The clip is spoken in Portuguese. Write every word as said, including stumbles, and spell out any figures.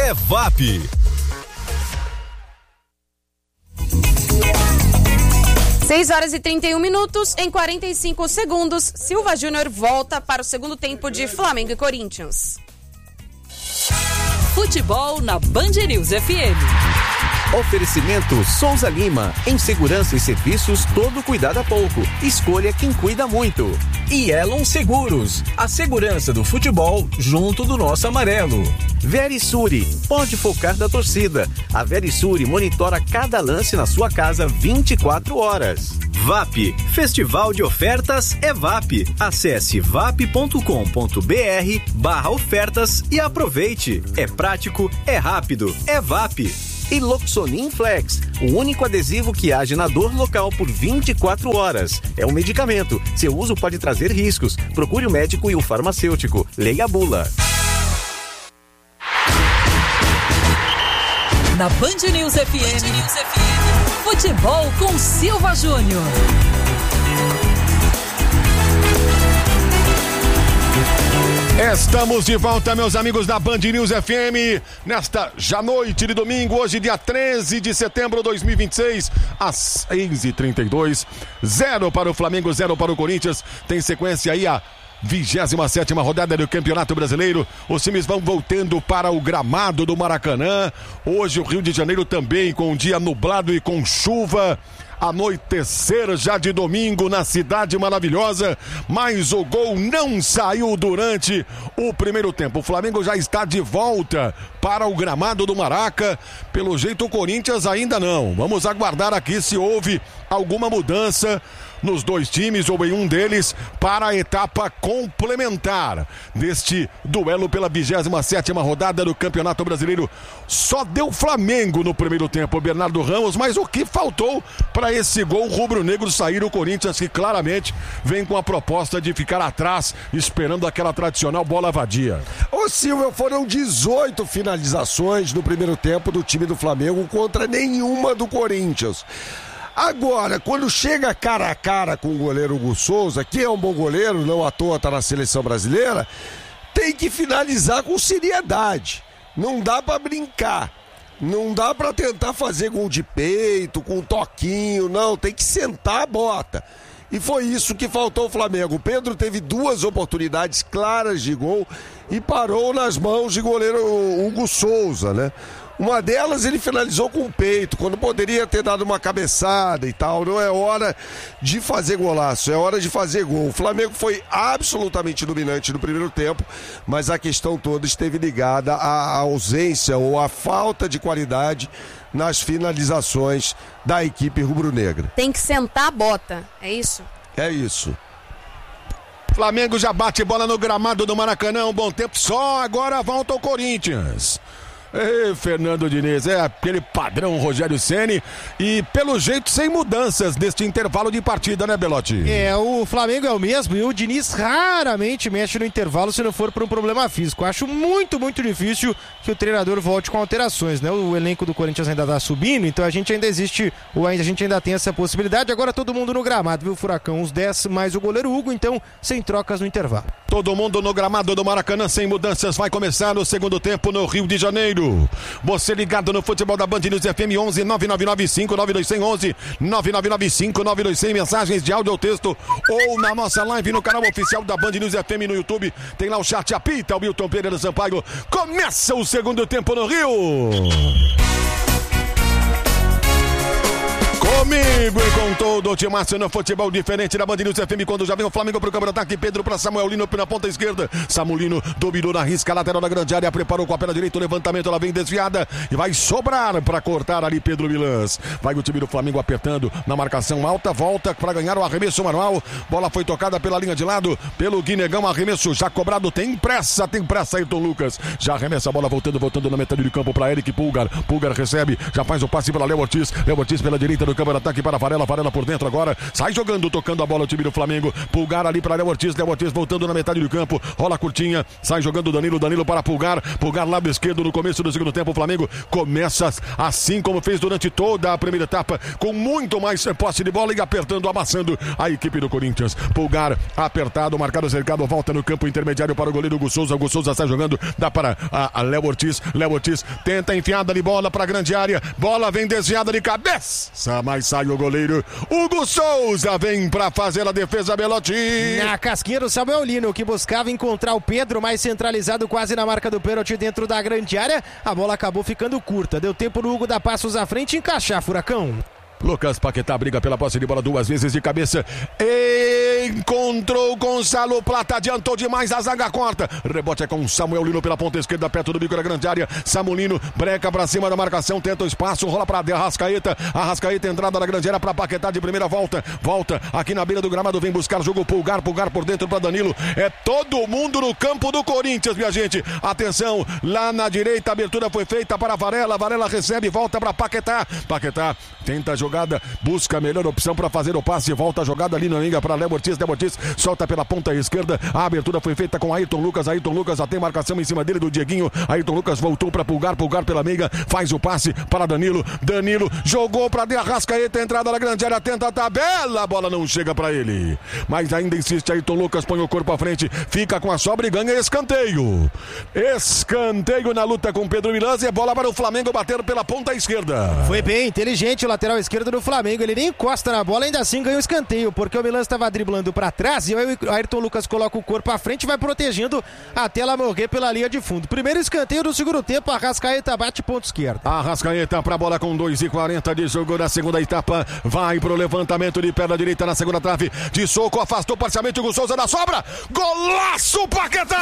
é V A P. seis horas e trinta e um minutos, em quarenta e cinco segundos, Silva Júnior volta para o segundo tempo de Flamengo e Corinthians. Futebol na Band News F M. Oferecimento Souza Lima. Em segurança e serviços, todo cuidado é pouco. Escolha quem cuida muito. E Elon Seguros. A segurança do futebol junto do nosso amarelo. Verisure. Pode focar da torcida. A Verisure monitora cada lance na sua casa vinte e quatro horas. V A P. Festival de Ofertas é V A P. Acesse vap.com.br barra ofertas e aproveite. É prático, é rápido, é V A P. E Loxonin Flex, o único adesivo que age na dor local por vinte e quatro horas. É um medicamento. Seu uso pode trazer riscos. Procure o médico e o farmacêutico. Leia a bula. Na Band News F M, Band News F M. Futebol com Silva Júnior. Estamos de volta, meus amigos da Band News F M, nesta já noite de domingo, hoje dia treze de setembro de dois mil e vinte e seis, às seis e trinta e dois, zero para o Flamengo, zero para o Corinthians. Tem sequência aí a vigésima sétima rodada do Campeonato Brasileiro. Os times vão voltando para o gramado do Maracanã. Hoje o Rio de Janeiro também com um dia nublado e com chuva. Anoitecer já de domingo na cidade maravilhosa, mas o gol não saiu durante o primeiro tempo. O Flamengo já está de volta para o gramado do Maraca. Pelo jeito o Corinthians ainda não. Vamos aguardar aqui se houve alguma mudança nos dois times ou em um deles para a etapa complementar deste duelo pela vigésima sétima rodada do Campeonato Brasileiro. Só deu Flamengo no primeiro tempo, Bernardo Ramos, mas o que faltou para esse gol rubro-negro sair? O Corinthians, que claramente vem com a proposta de ficar atrás, esperando aquela tradicional bola vadia. Ô Silvio, foram dezoito finalizações no primeiro tempo do time do Flamengo contra nenhuma do Corinthians. Agora, quando chega cara a cara com o goleiro Hugo Souza, que é um bom goleiro, não à toa está na seleção brasileira, tem que finalizar com seriedade. Não dá para brincar. Não dá para tentar fazer gol de peito, com um toquinho, não. Tem que sentar a bota. E foi isso que faltou ao Flamengo. O Pedro teve duas oportunidades claras de gol e parou nas mãos de goleiro Hugo Souza, né? Uma delas ele finalizou com o peito, quando poderia ter dado uma cabeçada e tal. Não é hora de fazer golaço, é hora de fazer gol. O Flamengo foi absolutamente dominante no primeiro tempo, mas a questão toda esteve ligada à ausência ou à falta de qualidade nas finalizações da equipe rubro-negra. Tem que sentar a bota, é isso? É isso. Flamengo já bate bola no gramado do Maracanã, um bom tempo, só agora volta o Corinthians. Ei, Fernando Diniz, é aquele padrão Rogério Ceni e pelo jeito sem mudanças neste intervalo de partida, né, Belotti? É, o Flamengo é o mesmo e o Diniz raramente mexe no intervalo se não for por um problema físico. Acho muito, muito difícil que o treinador volte com alterações, né? O elenco do Corinthians ainda tá subindo, então a gente ainda existe, ou a gente ainda tem essa possibilidade. Agora todo mundo no gramado, viu, Furacão? Os dez mais o goleiro Hugo, então sem trocas no intervalo. Todo mundo no gramado do Maracanã sem mudanças. Vai começar o segundo tempo no Rio de Janeiro. Você ligado no futebol da Band News F M, onze nove nove nove cinco nove dois zero zero, onze nove nove nove cinco nove dois zero zero, mensagens de áudio ou texto ou na nossa live no canal oficial da Band News F M no YouTube. Tem lá o chat, apita o Milton Pereira Sampaio. Começa o segundo tempo no Rio. Comigo e com todo o timaço no futebol diferente da Band News F M, quando já vem o Flamengo pro campo de ataque, Pedro para Samuel Lino na ponta esquerda, Samulino dominou na risca lateral da grande área, preparou com a perna direita o levantamento, ela vem desviada e vai sobrar para cortar ali Pedro Milãs. Vai o time do Flamengo apertando na marcação alta, volta para ganhar o arremesso manual, bola foi tocada pela linha de lado, pelo Guinegão, arremesso já cobrado, tem pressa, tem pressa Ayrton Lucas, já arremessa a bola voltando, voltando na metade do campo para Eric Pulgar, Pulgar recebe, já faz o passe pela Léo Ortiz, Léo Ortiz pela direita do campo o ataque para Varela, Varela por dentro agora, sai jogando, tocando a bola o time do Flamengo, Pulgar ali para Léo Ortiz, Léo Ortiz voltando na metade do campo, rola curtinha, sai jogando Danilo, Danilo para Pulgar, Pulgar lado esquerdo no começo do segundo tempo, o Flamengo começa assim como fez durante toda a primeira etapa, com muito mais posse de bola e apertando, amassando a equipe do Corinthians. Pulgar apertado, marcado, cercado, volta no campo intermediário para o goleiro Hugo Souza, Hugo Souza sai jogando, dá para a, a Léo Ortiz, Léo Ortiz tenta enfiada de bola para a grande área, bola vem desviada de cabeça, mas sai o goleiro Hugo Souza, vem para fazer a defesa, Belotti. Na casquinha do Samuel Lino, que buscava encontrar o Pedro mais centralizado quase na marca do pênalti dentro da grande área, a bola acabou ficando curta, deu tempo no Hugo dar passos à frente e encaixar, Furacão. Lucas Paquetá briga pela posse de bola duas vezes de cabeça, encontrou Gonçalo Plata, adiantou demais, a zaga corta, rebote é com Samuel Lino pela ponta esquerda, perto do bico da grande área, Samulino breca pra cima da marcação, tenta o espaço, rola pra Arrascaeta, Arrascaeta entrada na grande área pra Paquetá de primeira volta, volta aqui na beira do gramado, vem buscar jogo, Pulgar, Pulgar por dentro pra Danilo, é todo mundo no campo do Corinthians, minha gente, atenção, lá na direita, a abertura foi feita para Varela, Varela recebe, volta pra Paquetá, Paquetá tenta jogar jogada, busca a melhor opção para fazer o passe, volta a jogada ali na linha para Léo Ortiz, Léo Ortiz solta pela ponta esquerda, a abertura foi feita com Ayrton Lucas, Ayrton Lucas até marcação em cima dele do Dieguinho, Ayrton Lucas voltou para Pulgar, Pulgar pela meiga, faz o passe para Danilo, Danilo jogou para De Arrascaeta, entrada na grande área, tenta a tabela, a bola não chega para ele, mas ainda insiste Ayrton Lucas, põe o corpo à frente, fica com a sobra e ganha escanteio, escanteio na luta com Pedro Milans e bola para o Flamengo bater pela ponta esquerda. Foi bem inteligente o lateral esquerdo do Flamengo, ele nem encosta na bola, ainda assim ganha o escanteio, porque o Milan estava driblando para trás e o Ayrton Lucas coloca o corpo à frente e vai protegendo até ela morrer pela linha de fundo. Primeiro escanteio do segundo tempo, Arrascaeta bate ponto esquerdo. Arrascaeta para a bola com dois e quarenta de jogo na segunda etapa, vai pro levantamento de perna direita na segunda trave, de soco, afastou parcialmente o Hugo Souza da sobra, golaço Paquetá!